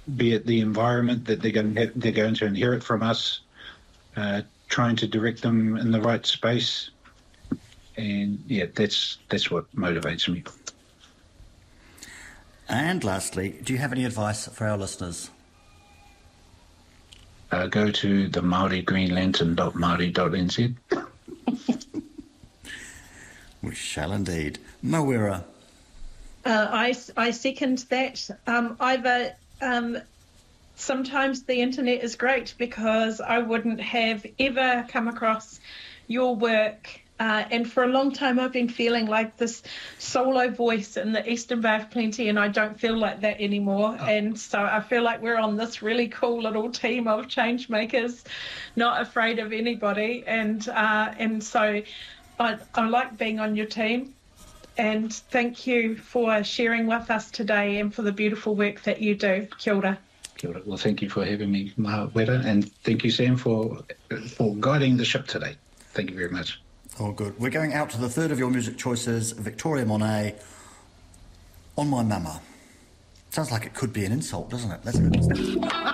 be it the environment that they're going to inherit from us, trying to direct them in the right space. And yeah, that's what motivates me. And lastly, do you have any advice for our listeners? Go to the maorigreenlantern.maori.nz. We shall indeed. Mawera. I second that. Sometimes the internet is great because I wouldn't have ever come across your work. And for a long time, I've been feeling like this solo voice in the Eastern Bay of Plenty, and I don't feel like that anymore. Oh. And so I feel like we're on this really cool little team of change makers, not afraid of anybody. And so I like being on your team. And thank you for sharing with us today and for the beautiful work that you do. Kia ora. Kia ora. Well, thank you for having me, Mawera, and thank you, Sam, for guiding the ship today. Thank you very much. Oh, good. We're going out to the third of your music choices, Victoria Monet, On My Mama. Sounds like it could be an insult, doesn't it? Let's go.